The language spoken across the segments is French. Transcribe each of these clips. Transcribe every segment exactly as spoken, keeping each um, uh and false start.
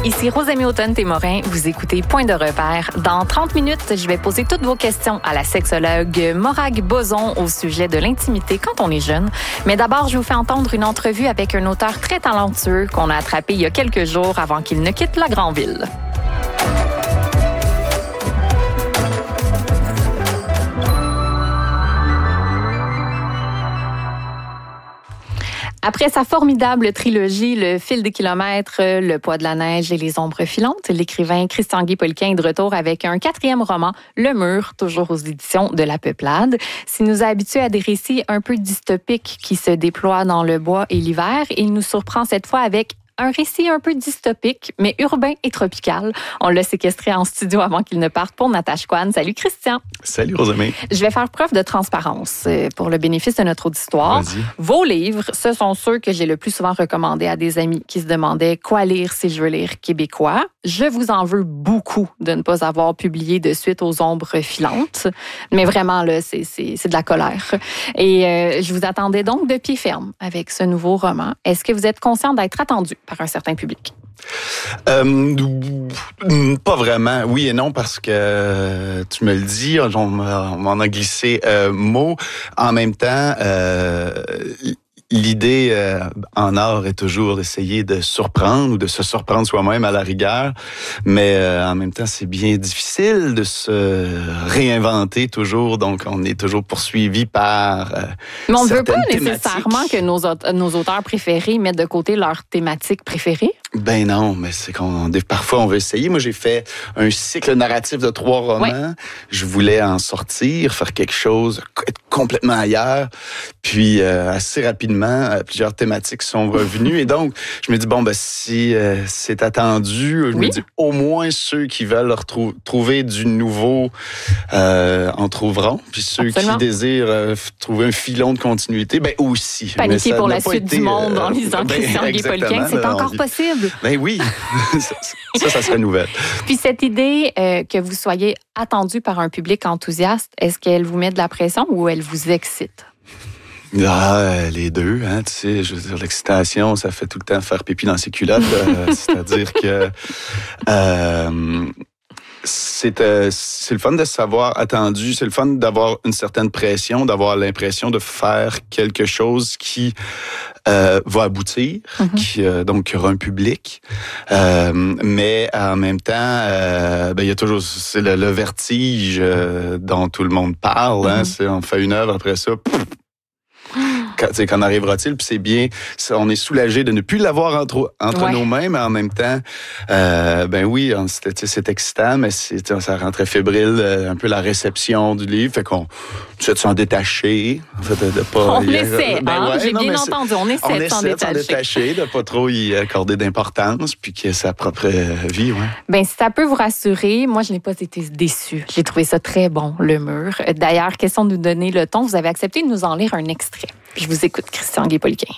Ici Rosemée Automne-Témorin, vous écoutez Point de repère. Dans trente minutes, je vais poser toutes vos questions à la sexologue Morag Boson au sujet de l'intimité quand on est jeune. Mais d'abord, je vous fais entendre une entrevue avec un auteur très talentueux qu'on a attrapé il y a quelques jours avant qu'il ne quitte la grande ville. Après sa formidable trilogie, Le fil des kilomètres, Le poids de la neige et Les ombres filantes, l'écrivain Christian-Guy Poliquin est de retour avec un quatrième roman, Le mur, toujours aux éditions de La Peuplade. S'il nous a habitués à des récits un peu dystopiques qui se déploient dans le bois et l'hiver, il nous surprend cette fois avec un récit un peu dystopique, mais urbain et tropical. On l'a séquestré en studio avant qu'il ne parte pour Natashquan. Salut Christian. Salut Rosemée. Je vais faire preuve de transparence pour le bénéfice de notre auditoire. Vas-y. Vos livres, ce sont ceux que j'ai le plus souvent recommandés à des amis qui se demandaient quoi lire si je veux lire québécois. Je vous en veux beaucoup de ne pas avoir publié de suite aux ombres filantes. Mais vraiment, là, c'est, c'est, c'est de la colère. Et euh, je vous attendais donc de pied ferme avec ce nouveau roman. Est-ce que vous êtes conscient d'être attendu par un certain public? Euh, pas vraiment. Oui et non, parce que tu me le dis, on, on m'en a glissé euh, mot. En même temps, euh, l'idée euh, en art est toujours d'essayer de surprendre ou de se surprendre soi-même à la rigueur, mais euh, en même temps, c'est bien difficile de se réinventer toujours, donc on est toujours poursuivi par euh, Mais on ne veut pas thématiques. nécessairement que nos, aute- nos auteurs préférés mettent de côté leur thématique préférée. Ben non, mais c'est qu'on parfois on veut essayer. Moi, j'ai fait un cycle narratif de trois romans. Ouais. Je voulais en sortir, faire quelque chose, être complètement ailleurs. Puis euh, assez rapidement, euh, plusieurs thématiques sont revenues. Et donc, je me dis bon ben si euh, c'est attendu, je Oui. me dis au moins ceux qui veulent retrou- trouver du nouveau euh, en trouveront. Puis ceux Absolument. qui désirent euh, f- trouver un filon de continuité, ben aussi. Mais Paniquer ça pour n'a la pas suite été, du monde en euh, lisant ben, Christian-Guy Poliquin, exactement, c'est là, encore on- possible. Ben oui, ça, ça, ça serait nouvelle. Puis cette idée euh, que vous soyez attendu par un public enthousiaste, est-ce qu'elle vous met de la pression ou elle vous excite? Ah, euh, les deux, hein, tu sais, je veux dire, l'excitation, ça fait tout le temps faire pipi dans ses culottes. euh, c'est-à-dire que euh, c'est, euh, c'est le fun de se savoir attendu, c'est le fun d'avoir une certaine pression, d'avoir l'impression de faire quelque chose qui euh, va aboutir, Mm-hmm. qui euh, donc il y aura un public, euh, mais en même temps, euh, ben il y a toujours c'est le, le vertige euh, dont tout le monde parle. Hein, Mm-hmm. c'est, on fait une œuvre après ça. Pff, Quand, tu sais, qu'en arrivera-t-il? Puis c'est bien, c'est- on est soulagé de ne plus l'avoir entre, entre Ouais. nos mains, mais en même temps, euh, ben oui, on- c'est, tu sais, c'est excitant, mais c'est, ça rend très fébrile, euh, un peu la réception du livre, fait qu'on essaie de s'en détacher, en fait, de, de pas... On y- essaie, ben hein? ouais, J'ai non, bien mais c'est- entendu, on essaie on de s'en essaie de s'en détacher. détacher, de pas trop y accorder d'importance, puis qu'il ait sa propre euh, vie, ouais. Ben, si ça peut vous rassurer, moi, je n'ai pas été déçue. J'ai trouvé ça très bon, Le mur. D'ailleurs, question de nous donner le ton, vous avez accepté de nous en lire un extrait. Je vous écoute, Christian-Guy Poliquin.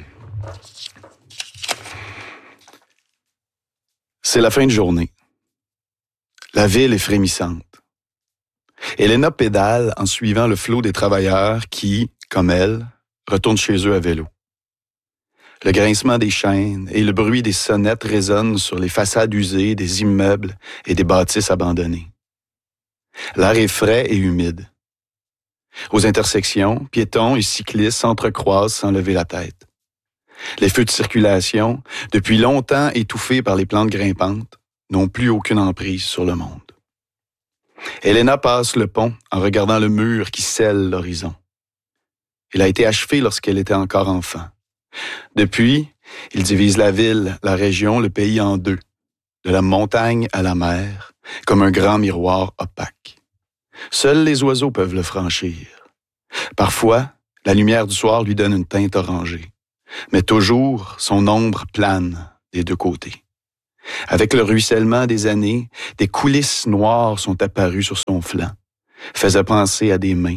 C'est la fin de journée. La ville est frémissante. Elena pédale en suivant le flot des travailleurs qui, comme elle, retournent chez eux à vélo. Le grincement des chaînes et le bruit des sonnettes résonnent sur les façades usées des immeubles et des bâtisses abandonnées. L'air est frais et humide. Aux intersections, piétons et cyclistes s'entrecroisent sans lever la tête. Les feux de circulation, depuis longtemps étouffés par les plantes grimpantes, n'ont plus aucune emprise sur le monde. Elena passe le pont en regardant le mur qui scelle l'horizon. Il a été achevé lorsqu'elle était encore enfant. Depuis, il divise la ville, la région, le pays en deux, de la montagne à la mer, comme un grand miroir opaque. Seuls les oiseaux peuvent le franchir. Parfois, la lumière du soir lui donne une teinte orangée, mais toujours son ombre plane des deux côtés. Avec le ruissellement des années, des coulisses noires sont apparues sur son flanc, faisant penser à des mains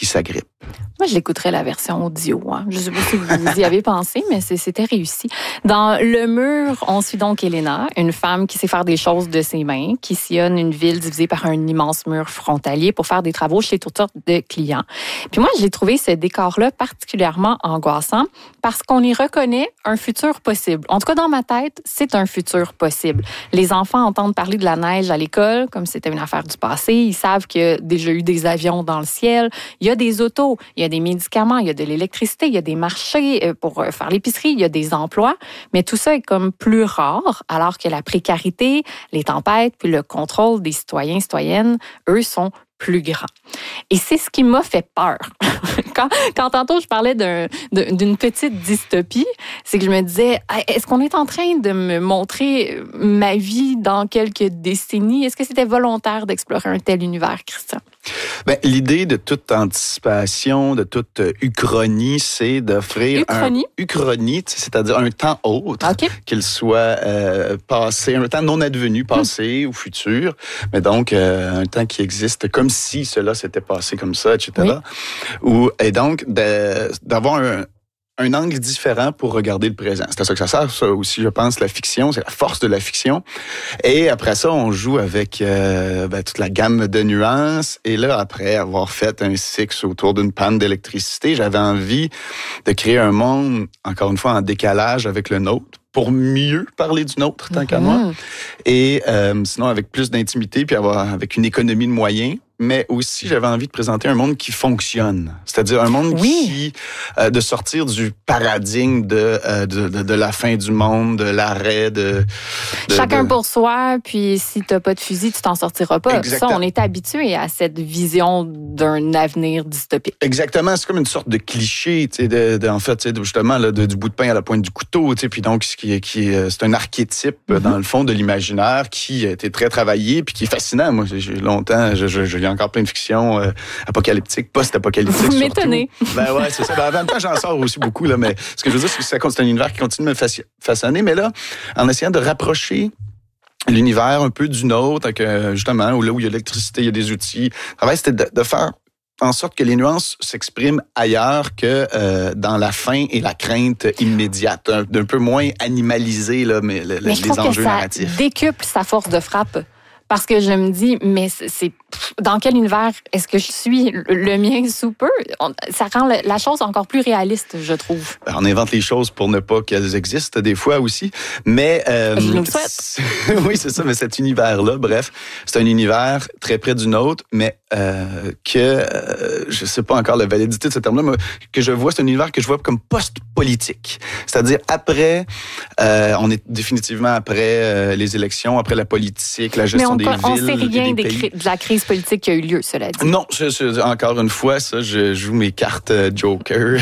qui s'agrippent. Moi, je l'écouterais la version audio. Hein. Je ne sais pas si vous y avez pensé, mais c'était réussi. Dans Le Mur, on suit donc Elena, une femme qui sait faire des choses de ses mains, qui sillonne une ville divisée par un immense mur frontalier pour faire des travaux chez toutes sortes de clients. Puis moi, j'ai trouvé ce décor-là particulièrement angoissant parce qu'on y reconnaît un futur possible. En tout cas, dans ma tête, c'est un futur possible. Les enfants entendent parler de la neige à l'école comme si c'était une affaire du passé. Ils savent qu'il y a déjà eu des avions dans le ciel. Il y a des autos, il y a des médicaments, il y a de l'électricité, il y a des marchés pour faire l'épicerie, il y a des emplois. Mais tout ça est comme plus rare, alors que la précarité, les tempêtes, puis le contrôle des citoyens et citoyennes, eux, sont plus grands. Et c'est ce qui m'a fait peur. Quand, quand tantôt je parlais d'un, d'une petite dystopie, c'est que je me disais, est-ce qu'on est en train de me montrer ma vie dans quelques décennies? Est-ce que c'était volontaire d'explorer un tel univers, Christian? Ben, l'idée de toute anticipation, de toute euh, uchronie, c'est d'offrir uchronie? un uchronie, c'est-à-dire un temps autre, okay. qu'il soit euh, passé, un temps non advenu, passé hum. ou futur, mais donc euh, un temps qui existe comme si cela s'était passé comme ça, et cetera. Oui. Ou, et donc de, d'avoir un un angle différent pour regarder le présent. C'est à ça que ça sert, ça aussi, je pense, la fiction, c'est la force de la fiction. Et après ça, on joue avec euh, ben, toute la gamme de nuances. Et là, après avoir fait un cycle autour d'une panne d'électricité, j'avais envie de créer un monde, encore une fois, en décalage avec le nôtre, pour mieux parler du nôtre, tant mm-hmm. qu'à moi. Et euh, sinon, avec plus d'intimité, puis avoir avec une économie de moyens. Mais aussi, j'avais envie de présenter un monde qui fonctionne. C'est-à-dire un monde oui. qui... Euh, de sortir du paradigme de, euh, de, de, de la fin du monde, de l'arrêt, de... de Chacun de... pour soi, puis si t'as pas de fusil, tu t'en sortiras pas. Exactement. Ça, on est habitué à cette vision d'un avenir dystopique. Exactement. C'est comme une sorte de cliché, tu sais, de, de, en fait, justement, là, de, du bout de pain à la pointe du couteau, tu sais, puis donc, qui, qui, c'est un archétype, mm-hmm. dans le fond, de l'imaginaire qui a été très travaillé, puis qui est fascinant. Moi, j'ai longtemps... Je, je, je, encore plein de fiction euh, apocalyptique, post-apocalyptique. Vous m'étonnez. Ben ouais, c'est ça. Ben, en même temps, j'en sors aussi beaucoup, là, mais ce que je veux dire, c'est que ça, c'est un univers qui continue de me façonner, mais là, en essayant de rapprocher l'univers un peu du nôtre, avec, justement, où là où il y a l'électricité, il y a des outils. Le travail, c'était de, de faire en sorte que les nuances s'expriment ailleurs que euh, dans la faim et la crainte immédiate, un, d'un peu moins animalisé, là, mais, le, mais je les trouve enjeux que ça narratifs. Décuple sa force de frappe. Parce que je me dis, mais c'est dans quel univers est-ce que je suis? Le mien sous peu? Ça rend la chose encore plus réaliste, je trouve. On invente les choses pour ne pas qu'elles existent des fois aussi. Mais euh, je nous le souhaite. Oui, c'est ça. Mais cet univers-là, bref, c'est un univers très près du nôtre, mais euh, que euh, je sais pas encore la validité de ce terme-là, mais que je vois, c'est un univers que je vois comme post-politique. C'est-à-dire après, euh, on est définitivement après euh, les élections, après la politique, la gestion des villes. On ne sait rien des des de la crise politique qui a eu lieu, cela dit. Non, je, je, encore une fois, ça, je joue mes cartes Joker.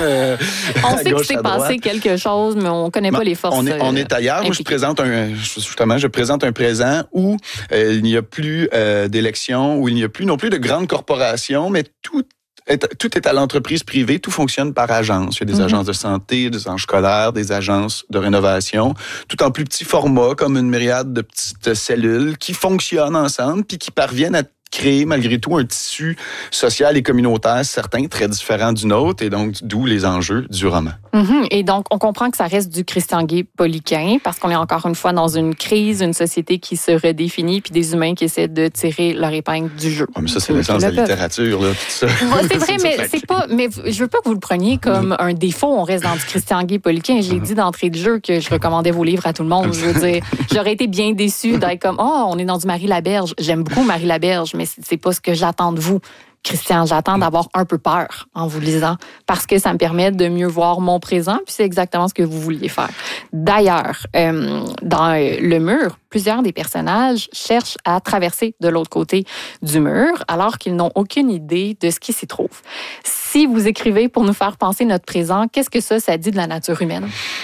On sait qu'il s'est passé quelque chose, mais on ne connaît pas les forces. On est, on est ailleurs. Moi, je présente un, justement, je présente un présent où euh, il n'y a plus euh, d'élections, où il n'y a plus non plus de grandes corporations, mais tout Tout est à l'entreprise privée, tout fonctionne par agence. Il y a des mm-hmm. agences de santé, des agences scolaires, des agences de rénovation, tout en plus petit format, comme une myriade de petites cellules qui fonctionnent ensemble puis qui parviennent à créer malgré tout un tissu social et communautaire, certain, très différent du nôtre, et donc d'où les enjeux du roman. Mm-hmm. Et donc, on comprend que ça reste du Christian Guay-Poliquin, parce qu'on est encore une fois dans une crise, une société qui se redéfinit, puis des humains qui essaient de tirer leur épingle du jeu. Oh, mais ça, c'est l'essence de la littérature, là, tout ça. Ouais, c'est vrai, mais c'est pas. Mais je veux pas que vous le preniez comme un défaut. On reste dans du Christian Guay-Poliquin. Je l'ai dit d'entrée de jeu que je recommandais vos livres à tout le monde. Je veux dire, j'aurais été bien déçue d'être comme, oh, on est dans du Marie Laberge. J'aime beaucoup Marie Laberge, mais c'est pas ce que j'attends de vous, Christian. J'attends d'avoir un peu peur en vous lisant, parce que ça me permet de mieux voir mon présent, puis c'est exactement ce que vous vouliez faire. D'ailleurs, euh, dans Le Mur, plusieurs des personnages cherchent à traverser de l'autre côté du mur, alors qu'ils n'ont aucune idée de ce qui s'y trouve. Si vous écrivez pour nous faire penser notre présent, qu'est-ce que ça, ça dit de la nature humaine?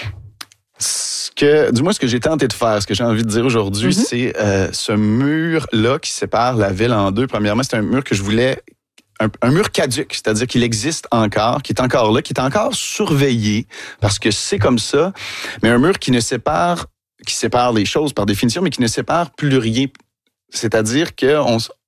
Ce que, dis-moi ce que j'ai tenté de faire, ce que j'ai envie de dire aujourd'hui, mm-hmm. c'est euh, ce mur-là qui sépare la ville en deux. Premièrement, c'est un mur que je voulais, un, un mur caduc, c'est-à-dire qu'il existe encore, qui est encore là, qui est encore surveillé, parce que c'est comme ça, mais un mur qui ne sépare, qui sépare les choses par définition, mais qui ne sépare plus rien. C'est-à-dire que on,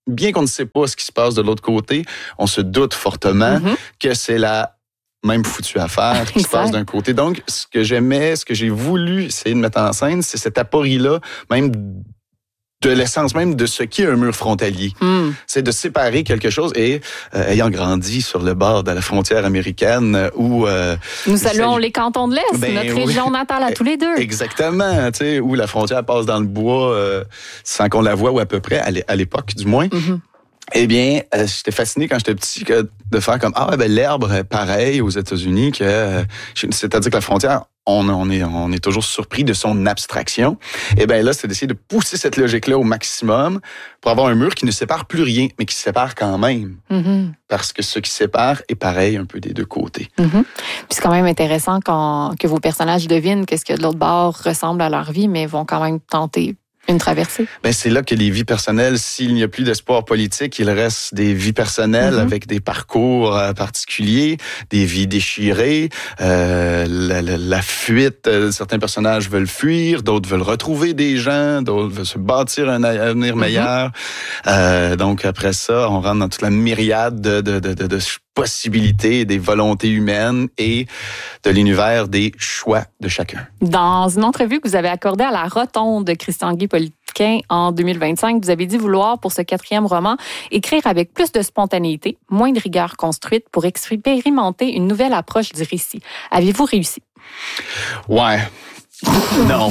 bien qu'on ne sait pas ce qui se passe de l'autre côté, on se doute fortement mm-hmm. que c'est la même foutue affaire qui se passe d'un côté. Donc, ce que j'aimais, ce que j'ai voulu essayer de mettre en scène, c'est cette aporie-là, même de l'essence même de ce qu'est un mur frontalier. Mm. C'est de séparer quelque chose et euh, ayant grandi sur le bord de la frontière américaine euh, où... Euh, Nous saluons les cantons de l'Est, ben, notre oui. région natale à tous les deux. Exactement, tu sais, où la frontière passe dans le bois euh, sans qu'on la voie ou à peu près, à l'époque du moins. Mm-hmm. Eh bien, euh, j'étais fasciné quand j'étais petit que de faire comme ah ben l'herbe est pareil aux États-Unis que euh, c'est-à-dire que la frontière on, on est on est toujours surpris de son abstraction. Et bien là, c'est d'essayer de pousser cette logique-là au maximum pour avoir un mur qui ne sépare plus rien, mais qui sépare quand même. Mm-hmm. Parce que ce qui sépare est pareil un peu des deux côtés. Mm-hmm. Puis c'est quand même intéressant quand que vos personnages devinent qu'est-ce que de l'autre bord ressemble à leur vie, mais vont quand même tenter une traversée. Ben c'est là que les vies personnelles, s'il n'y a plus d'espoir politique, il reste des vies personnelles mm-hmm. avec des parcours euh, particuliers, des vies déchirées, euh, la, la, la fuite. Euh, certains personnages veulent fuir, d'autres veulent retrouver des gens, d'autres veulent se bâtir un avenir mm-hmm. meilleur. Euh, donc après ça, on rentre dans toute la myriade de, de, de, de, de possibilités, des volontés humaines et de l'univers des choix de chacun. Dans une entrevue que vous avez accordée à la Rotonde de Christian-Guy Poliquin en deux mille vingt-cinq, vous avez dit vouloir, pour ce quatrième roman, écrire avec plus de spontanéité, moins de rigueur construite pour expérimenter une nouvelle approche du récit. Avez-vous réussi? Ouais. Non.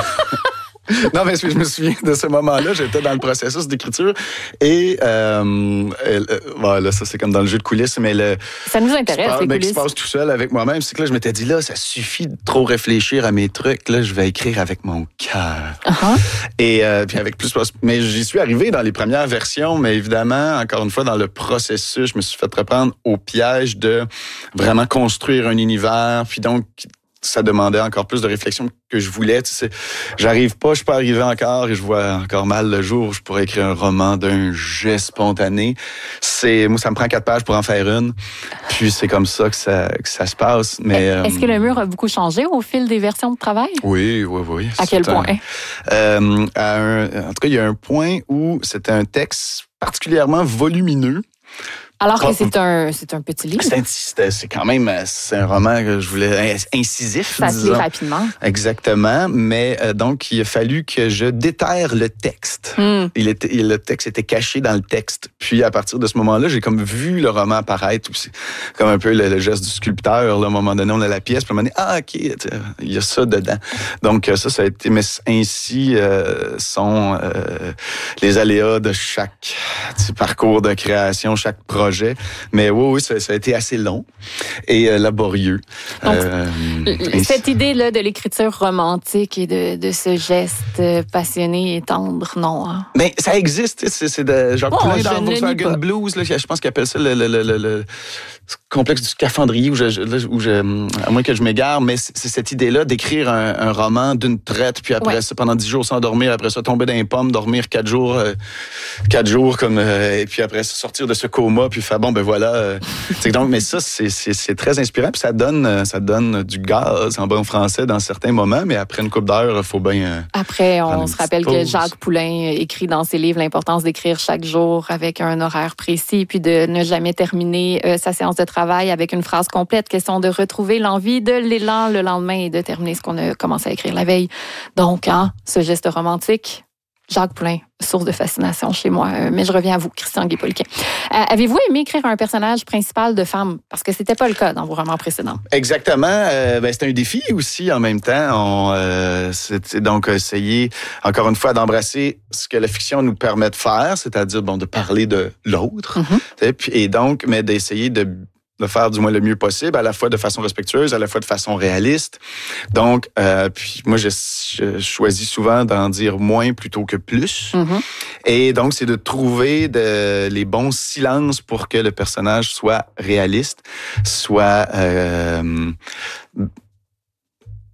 Non, mais je me souviens de ce moment-là, j'étais dans le processus d'écriture et euh, euh, voilà, ça c'est comme dans le jeu de coulisses, mais le ça nous intéresse passe, les ben, coulisses. Qui se passe tout seul avec moi-même, c'est que là je m'étais dit là, ça suffit de trop réfléchir à mes trucs, là je vais écrire avec mon cœur. Uh-huh. Et euh, puis avec plus, mais j'y suis arrivé dans les premières versions, mais évidemment encore une fois dans le processus, je me suis fait reprendre au piège de vraiment construire un univers, puis donc ça demandait encore plus de réflexion que je voulais. Tu sais, j'arrive pas, je suis pas arrivé encore et je vois encore mal le jour où je pourrais écrire un roman d'un jet spontané. C'est, moi, ça me prend quatre pages pour en faire une. Puis c'est comme ça que ça, que ça se passe. Mais est-ce euh, que le mur a beaucoup changé au fil des versions de travail? Oui, oui, oui. À quel point? Un, euh, à un, en tout cas, il y a un point où c'était un texte particulièrement volumineux. Alors que c'est un, c'est un petit livre. C'est, c'est, c'est quand même c'est un roman que je voulais incisif. Ça se lit rapidement. Exactement. Mais euh, donc, il a fallu que je déterre le texte. Mm. Il était, le texte était caché dans le texte. Puis, à partir de ce moment-là, j'ai comme vu le roman apparaître. C'est comme un peu le, le geste du sculpteur. Là, à un moment donné, on a la pièce. Puis, à un moment donné, ah, OK, il y a ça dedans. Donc, ça, ça a été... Mais ainsi euh, sont euh, les aléas de chaque parcours de création, chaque projet. Mais oui, oui, ça, ça a été assez long et euh, laborieux. Donc, euh, cette idée-là de l'écriture romantique et de, de ce geste passionné et tendre, non? Hein? Mais ça existe. C'est, c'est de Jacques oh, Poulain dans Volkswagen Blues. Là, je pense qu'il appelle ça le, le, le, le, le complexe du scaphandrier, où je, où je, à moins que je m'égare, mais c'est, c'est cette idée-là d'écrire un, un roman d'une traite, puis après ouais. ça, pendant dix jours sans dormir, après ça, tomber dans les pommes, dormir quatre jours, euh, quatre jours, comme, euh, et puis après ça, sortir de ce coma, puis faire, bon, ben voilà. Euh, c'est donc, mais ça, c'est, c'est, c'est très inspirant, puis ça donne, ça donne du gaz en bon français dans certains moments, mais après une couple d'heures, il faut bien... Euh, après, on se rappelle pause. Que Jacques Poulain écrit dans ses livres l'importance d'écrire chaque jour avec un horaire précis, puis de ne jamais terminer euh, sa séance de travail avec une phrase complète, question de retrouver l'envie, de l'élan le lendemain et de terminer ce qu'on a commencé à écrire la veille. Donc, hein, ce geste romantique, Jacques Poulain, source de fascination chez moi. Euh, mais je reviens à vous, Christian-Guy Poliquin. Euh, avez-vous aimé écrire un personnage principal de femme? Parce que c'était pas le cas dans vos romans précédents. Exactement. Euh, ben, c'est un défi aussi en même temps. On, euh, c'est donc essayer, encore une fois, d'embrasser ce que la fiction nous permet de faire, c'est-à-dire bon, de parler de l'autre. Mm-hmm. Et donc, mais d'essayer de de faire du moins le mieux possible, à la fois de façon respectueuse, à la fois de façon réaliste. Donc, euh, puis moi, je, je choisis souvent d'en dire moins plutôt que plus. Mm-hmm. Et donc, c'est de trouver de, les bons silences pour que le personnage soit réaliste, soit... Euh,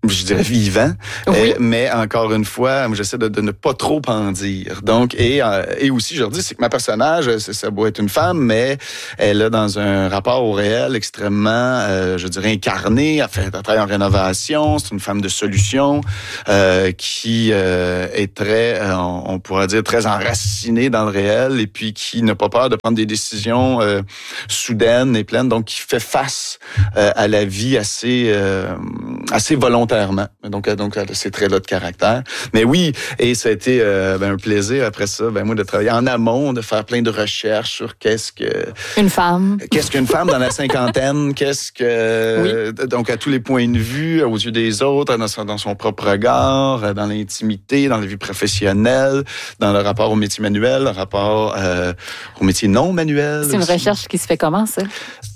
je dirais vivant, oui. euh, mais encore une fois, j'essaie de, de ne pas trop en dire. Donc, et, euh, et aussi, je leur dis, c'est que ma personnage, ça doit être une femme, mais elle a dans un rapport au réel extrêmement, euh, je dirais, incarné. Elle fait, elle travaille en rénovation, c'est une femme de solution euh, qui euh, est très, euh, on pourrait dire, très enracinée dans le réel et puis qui n'a pas peur de prendre des décisions euh, soudaines et pleines, donc qui fait face euh, à la vie assez, euh, assez volontairement. Donc, donc ces traits-là de caractère. Mais oui, et ça a été euh, ben, un plaisir après ça, ben moi de travailler en amont, de faire plein de recherches sur qu'est-ce que une femme, qu'est-ce qu'une femme dans la cinquantaine, qu'est-ce que oui. Donc à tous les points de vue, aux yeux des autres, dans son, dans son propre regard, dans l'intimité, dans la vie professionnelle, dans le rapport au métier manuel, le rapport euh, au métier non manuel. C'est une aussi. Recherche qui se fait comment ça?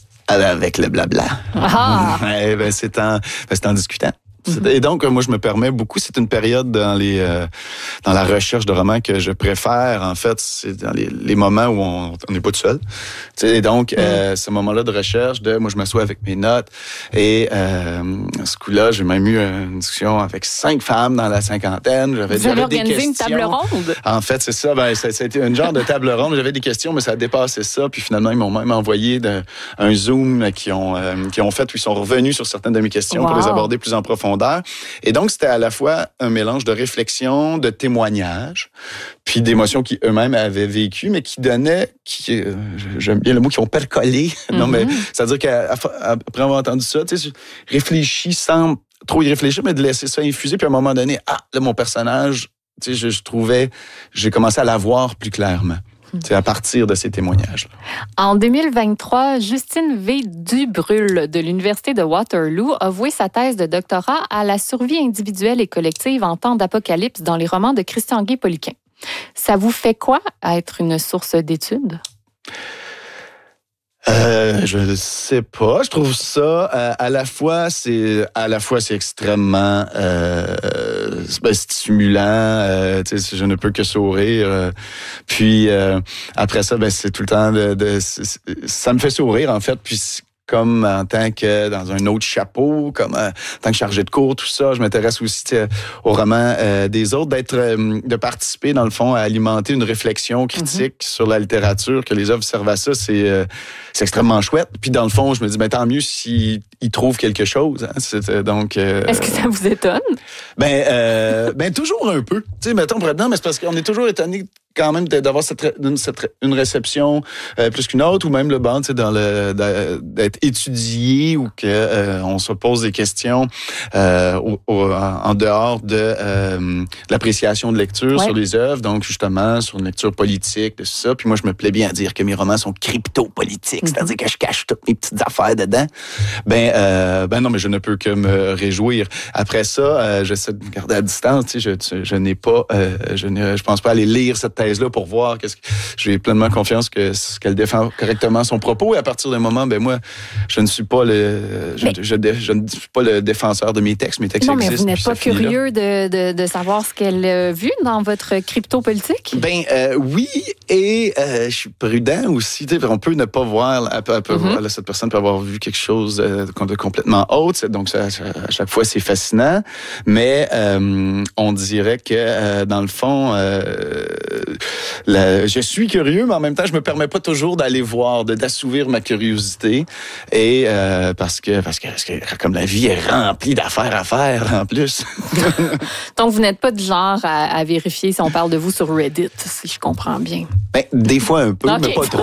Avec le blabla. Ah. Ouais, ben, c'est en, ben, c'est en discutant. Mm-hmm. Et donc, moi, je me permets beaucoup, c'est une période dans les euh, dans la recherche de romans que je préfère, en fait, c'est dans les, les moments où on n'est pas tout seul. T'sais, et donc, mm-hmm. euh, ce moment-là de recherche, de moi, je m'assois avec mes notes, et euh, à ce coup-là, j'ai même eu une discussion avec cinq femmes dans la cinquantaine. J'avais, Vous avez organisé des questions. Une table ronde? En fait, c'est ça, ben, ça, ça a été un genre de table ronde. J'avais des questions, mais ça a dépassé ça, puis finalement, ils m'ont même envoyé de, un Zoom qui ont, euh, qui ont fait, puis ils sont revenus sur certaines de mes questions wow. pour les aborder plus en profondeur. Et donc, c'était à la fois un mélange de réflexion, de témoignages, puis d'émotions qu'ils eux-mêmes avaient vécues, mais qui donnaient, qui, euh, j'aime bien le mot, qui ont percolé. Mm-hmm. Non, mais c'est-à-dire qu'après avoir entendu ça, tu sais, réfléchis sans trop y réfléchir, mais de laisser ça infuser, puis à un moment donné, ah, là, mon personnage, tu sais, je, je trouvais, j'ai commencé à la voir plus clairement. C'est à partir de ces témoignages. En deux mille vingt-trois, Justine V. Dubrul de l'Université de Waterloo a voué sa thèse de doctorat à la survie individuelle et collective en temps d'apocalypse dans les romans de Christian-Guy Poliquin. Ça vous fait quoi être une source d'études? Euh, je ne sais pas. Je trouve ça euh, à la fois c'est à la fois c'est extrêmement euh, ben, stimulant. Euh, je ne peux que sourire. Euh, puis euh, après ça, ben c'est tout le temps de, de ça me fait sourire en fait. Puis comme en tant que dans un autre chapeau, comme euh, en tant que chargé de cours, tout ça. Je m'intéresse aussi aux romans euh, des autres, d'être, euh, de participer dans le fond à alimenter une réflexion critique mm-hmm. sur la littérature, que les œuvres servent à ça, c'est, euh, c'est extrêmement chouette. Puis dans le fond, je me dis, ben tant mieux s'ils ils trouvent quelque chose. Hein. C'est, donc, euh, est-ce que ça vous étonne? Ben, euh, ben toujours un peu. Tu sais, mettons pour être non, mais c'est parce qu'on est toujours étonné quand même d'avoir cette, cette, une réception euh, plus qu'une autre, ou même le banc, tu sais, dans le d'être étudié, ou que euh, on se pose des questions euh, au, au, en dehors de euh, l'appréciation de lecture ouais. sur les œuvres, donc justement sur une lecture politique, de ça. Puis moi, je me plais bien à dire que mes romans sont crypto-politiques, mm-hmm. c'est-à-dire que je cache toutes mes petites affaires dedans. Ben, euh, ben non, mais je ne peux que me réjouir. Après ça, euh, j'essaie de me garder à distance. Tu sais, je, je n'ai pas, euh, je ne, je pense pas aller lire cette thèse-là pour voir qu'est-ce que j'ai pleinement confiance que qu'elle défend correctement son propos. Et à partir d'un moment, ben moi, je ne suis pas le, je, mais, je, je, je ne suis pas le défenseur de mes textes. Mes textes non, existent. Mais vous n'êtes pas curieux de, de, de savoir ce qu'elle a vu dans votre crypto-politique? Ben euh, oui, et euh, je suis prudent aussi. On peut ne pas voir, elle peut, elle peut mm-hmm. voir là, cette personne peut avoir vu quelque chose de complètement autre. Donc ça, ça, à chaque fois, c'est fascinant. Mais euh, on dirait que euh, dans le fond, euh, La, je suis curieux, mais en même temps, je me permets pas toujours d'aller voir, de d'assouvir ma curiosité, et euh, parce que parce que parce que comme la vie est remplie d'affaires à faire en plus. Donc vous n'êtes pas du genre à, à vérifier si on parle de vous sur Reddit, si je comprends bien. Ben, des fois un peu, okay. mais pas trop.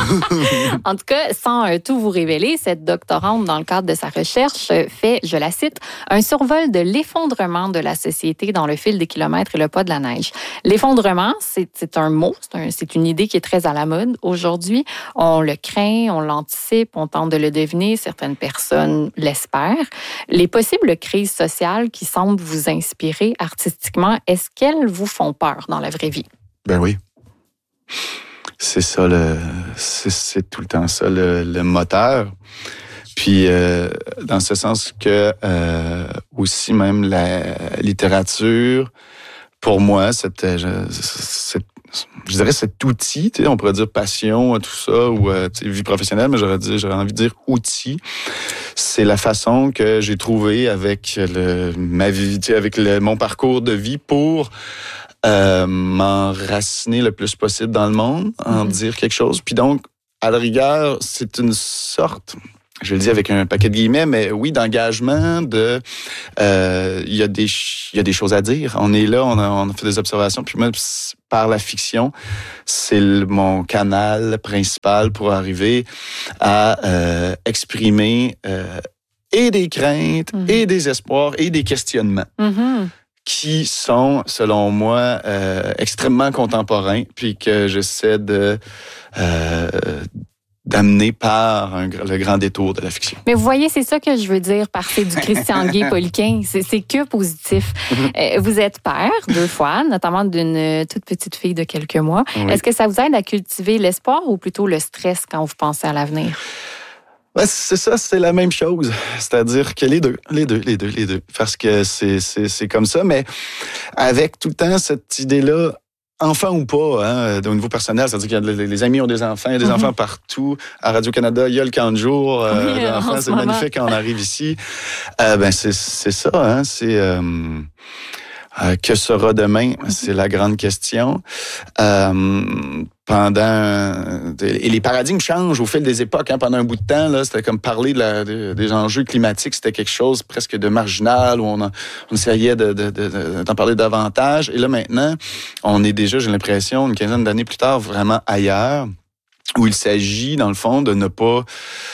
En tout cas, sans euh, tout vous révéler, cette doctorante, dans le cadre de sa recherche, fait, je la cite, un survol de l'effondrement de la société dans le fil des kilomètres et le poids de la neige. L'effondrement, c'est, c'est un mot, c'est, un, c'est une idée qui est très à la mode aujourd'hui. On le craint, on l'anticipe, on tente de le deviner, certaines personnes l'espèrent. Les possibles crises sociales qui semblent vous inspirer artistiquement, est-ce qu'elles vous font peur dans la vraie vie? Ben oui. C'est ça, le, c'est, c'est tout le temps ça, le, le moteur. Puis, euh, dans ce sens que euh, aussi même la littérature pour moi, cette, cette je dirais cet outil, tu sais, on pourrait dire passion, tout ça, ou euh, vie professionnelle, mais j'aurais, dit, j'aurais envie de dire outil. C'est la façon que j'ai trouvé avec le, ma vie, tu sais, avec le, mon parcours de vie pour euh, m'enraciner le plus possible dans le monde, en mm-hmm. dire quelque chose. Puis donc, à la rigueur, c'est une sorte... Je le dis avec un paquet de guillemets, mais oui, d'engagement, de, euh, il y a des, il y a des choses à dire. On est là, on a, on a fait des observations, puis moi, par la fiction, c'est le, mon canal principal pour arriver à euh, exprimer euh, et des craintes, mm-hmm. et des espoirs, et des questionnements. Mm-hmm. Qui sont, selon moi, euh, extrêmement contemporains, puis que j'essaie de euh, d'amener par un, le grand détour de la fiction. Mais vous voyez, c'est ça que je veux dire par c'est du Christian Guay-Poliquin. C'est, c'est que positif. Mm-hmm. Vous êtes père deux fois, notamment d'une toute petite fille de quelques mois. Oui. Est-ce que ça vous aide à cultiver l'espoir ou plutôt le stress quand vous pensez à l'avenir? Ouais, c'est ça, c'est la même chose. C'est-à-dire que les deux, les deux, les deux, les deux. Parce que c'est, c'est, c'est comme ça, mais avec tout le temps cette idée-là, enfant ou pas, hein, au niveau personnel, c'est-à-dire que les, les amis ont des enfants, il y a des mm-hmm. enfants partout. À Radio-Canada, il y a le camp de jour. Euh, oui, l'enfant, c'est moment. Magnifique quand on arrive ici. Euh, ben, c'est, c'est ça, hein, c'est... Euh, Euh, que sera demain? C'est la grande question. Euh, pendant et les paradigmes changent au fil des époques. Hein. Pendant un bout de temps, là, c'était comme parler de la, de, des enjeux climatiques, c'était quelque chose presque de marginal où on, a, on essayait de, de, de, d'en parler davantage. Et là maintenant, on est déjà, j'ai l'impression, une quinzaine d'années plus tard, vraiment ailleurs, où il s'agit, dans le fond, de ne pas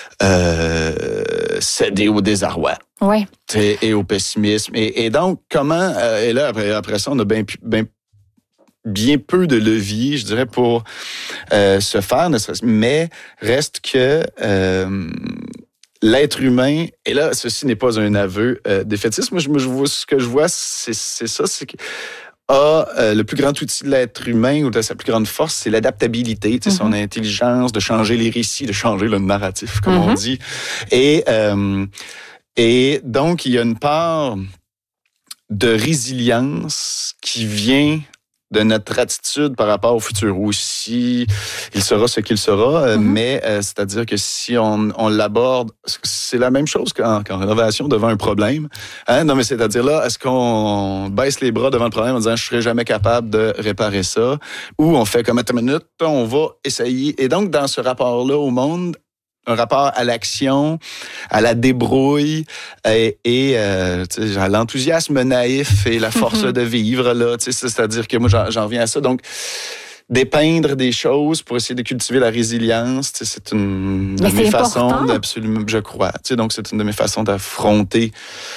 euh, céder au désarroi. Ouais. Et au pessimisme. Et, et donc, comment... Euh, et là, après, après ça, on a bien, bien, bien peu de levier, je dirais, pour euh, se faire. Mais reste que euh, l'être humain... Et là, ceci n'est pas un aveu euh, défaitiste. Moi, je, je vois, ce que je vois, c'est, c'est ça, c'est que... a euh, le plus grand outil de l'être humain ou de sa plus grande force, c'est l'adaptabilité, tu sais, mm-hmm. son intelligence de changer les récits, de changer le narratif, comme mm-hmm. on dit. Et, euh, et donc, il y a une part de résilience qui vient de notre attitude par rapport au futur aussi. Il sera ce qu'il sera, mm-hmm. mais euh, c'est-à-dire que si on, on l'aborde, c'est la même chose qu'en, qu'en rénovation devant un problème. Hein? Non, mais c'est-à-dire là, est-ce qu'on baisse les bras devant le problème en disant je serai jamais capable de réparer ça, ou on fait comme attends une minute, on va essayer. Et donc dans ce rapport-là au monde, un rapport à l'action, à la débrouille et, et euh, à l'enthousiasme naïf et la force de vivre, là, c'est-à-dire que moi, j'en, j'en viens à ça. Donc, dépeindre des choses pour essayer de cultiver la résilience, c'est une de mes façons d'absolument, je crois. Donc, c'est une de mes façons d'affronter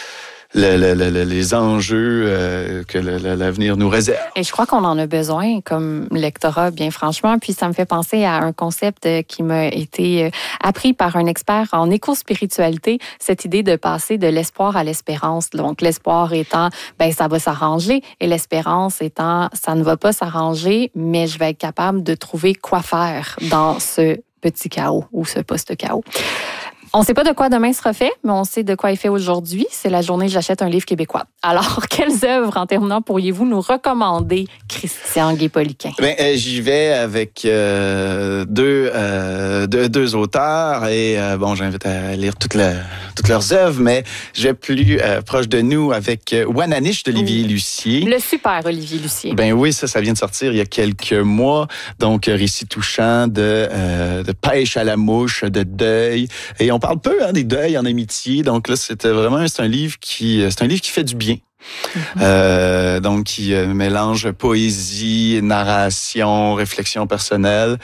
Le, le, le, les enjeux euh, que le, le, l'avenir nous réserve. Et je crois qu'on en a besoin comme lectorat, bien franchement. Puis ça me fait penser à un concept qui m'a été appris par un expert en éco-spiritualité, cette idée de passer de l'espoir à l'espérance. Donc l'espoir étant, ben ça va s'arranger, et l'espérance étant, ça ne va pas s'arranger, mais je vais être capable de trouver quoi faire dans ce petit chaos ou ce post-chaos. On ne sait pas de quoi demain sera fait, mais on sait de quoi est fait aujourd'hui. C'est la journée J'achète un livre québécois. Alors, quelles œuvres, en terminant, pourriez-vous nous recommander, Christian Guay-Poliquin? Ben, euh, j'y vais avec euh, deux, euh, deux, deux auteurs et euh, bon, j'invite à lire toutes, la, toutes leurs œuvres, mais je vais plus euh, proche de nous avec euh, Wananiche d'Olivier Lucier. Le super Olivier Lucier. Ben oui, ça, ça vient de sortir il y a quelques mois. Donc, récit touchant de, euh, de pêche à la mouche, de deuil. Et on parle peu hein, des deuils en amitié. Donc là, c'était vraiment c'est un livre qui c'est un livre qui fait du bien. Mm-hmm. Euh, donc qui euh, mélange poésie, narration, réflexion personnelle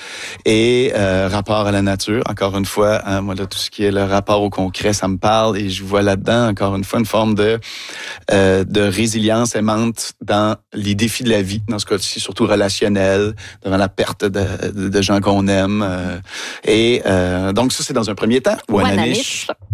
et euh, rapport à la nature. Encore une fois, hein, moi là tout ce qui est le rapport au concret, ça me parle et je vois là-dedans encore une fois une forme de euh, de résilience aimante dans les défis de la vie, dans ce cas-ci surtout relationnel, devant la perte de, de, de gens qu'on aime. Euh, et euh, donc ça c'est dans un premier temps. Wananiche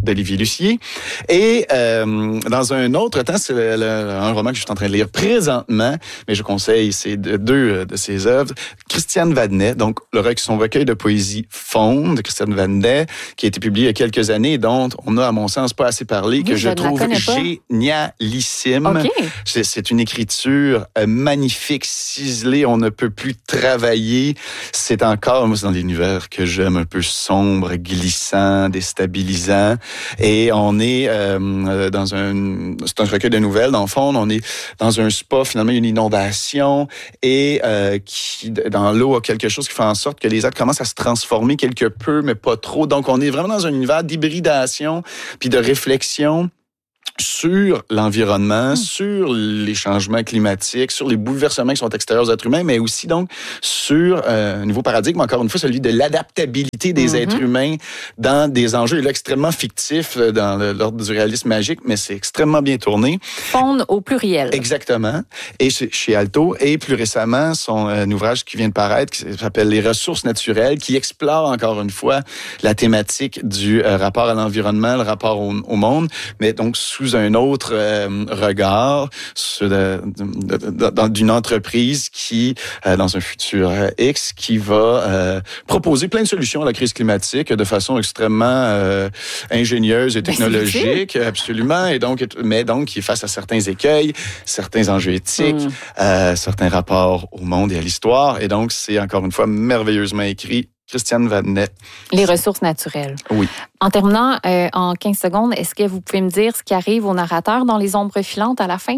d'Olivier Lucier. Et euh, dans un autre temps, c'est le, le, un roman que je suis en train de lire présentement, mais je conseille, c'est de, deux de ses œuvres. Christiane Vadnet, donc le, son recueil de poésie Fonde, de Christiane Vadnet, qui a été publié il y a quelques années, dont on a, à mon sens, pas assez parlé, que oui, je, je trouve génialissime. Okay. C'est, c'est une écriture euh, magnifique, ciselée, on ne peut plus travailler. C'est encore, moi, c'est dans l'univers que j'aime, un peu sombre, glissant, déstabilisant. Et on est euh, dans un... C'est un recueil de nouvelles, dans le fond. On est dans un spa, finalement, une inondation, et euh, qui, dans l'eau, a quelque chose qui fait en sorte que les êtres commencent à se transformer quelque peu, mais pas trop. Donc, on est vraiment dans un univers d'hybridation puis de réflexion sur l'environnement, mmh. sur les changements climatiques, sur les bouleversements qui sont extérieurs aux êtres humains, mais aussi donc sur euh, un nouveau paradigme, encore une fois, celui de l'adaptabilité des mmh. êtres humains dans des enjeux là, extrêmement fictifs dans le, l'ordre du réalisme magique, mais c'est extrêmement bien tourné. Fonde au pluriel. Exactement. Et chez Alto, et plus récemment, son euh, ouvrage qui vient de paraître, qui s'appelle Les ressources naturelles, qui explore encore une fois la thématique du euh, rapport à l'environnement, le rapport au, au monde, mais donc sous un autre euh, regard sur de, de, de, de, d'une entreprise qui, euh, dans un futur euh, X, qui va euh, proposer plein de solutions à la crise climatique de façon extrêmement euh, ingénieuse et technologique, absolument, et donc, mais donc qui est face à certains écueils, certains enjeux éthiques, mm. euh, certains rapports au monde et à l'histoire, et donc c'est encore une fois merveilleusement écrit. Christiane Vadnet. Les ressources naturelles. Oui. En terminant, euh, en quinze secondes, est-ce que vous pouvez me dire ce qui arrive au narrateur dans Les ombres filantes à la fin?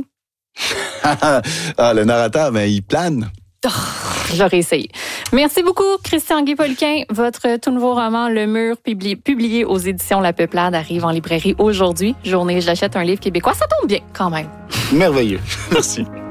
ah, le narrateur, ben, il plane. Oh, j'aurais essayé. Merci beaucoup, Christian-Guy Poliquin. Votre tout nouveau roman, Le Mur, publié, publié aux éditions La Peuplade, arrive en librairie aujourd'hui. Journée, j'achète un livre québécois. Ça tombe bien, quand même. Merveilleux. Merci.